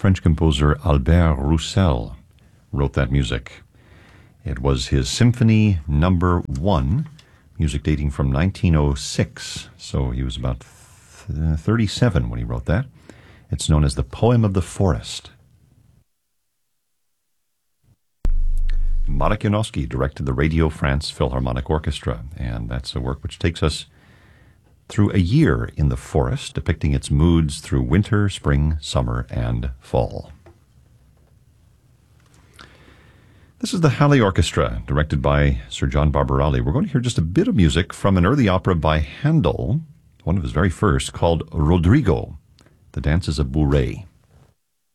French composer Albert Roussel wrote that music. It was his Symphony Number 1, music dating from 1906, so he was about 37 when he wrote that. It's known as the Poem of the Forest. Marek Janowski directed the Radio France Philharmonic Orchestra, and that's a work which takes us through a year in the forest, depicting its moods through winter, spring, summer, and fall. This is the Halle Orchestra, directed by Sir John Barbarelli. We're going to hear just a bit of music from an early opera by Handel, one of his very first, called Rodrigo, The Dances of Bourrée.